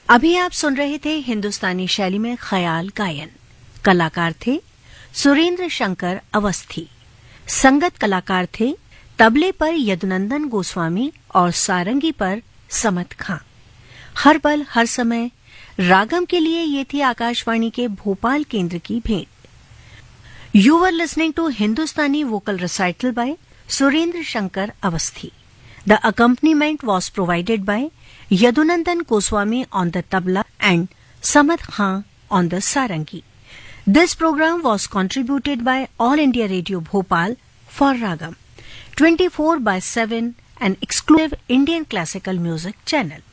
अभी आप सुन रहे थे हिंदुस्तानी शैली में ख्याल गायन। कलाकार थे सुरेंद्र शंकर अवस्थी। संगत कलाकार थे तबले पर यदुनंदन गोस्वामी और सारंगी पर समत खां। हर पल हर समय रागम के लिए ये थी आकाशवाणी के भोपाल केंद्र की भेंट। You were listening to Hindustani vocal recital by Surendra Shankar Avasthi. The accompaniment was provided by Yadunandan Goswami on the tabla and Samad Khan on the sarangi. This program was contributed by All India Radio Bhopal for Ragam 24/7, an exclusive Indian classical music channel.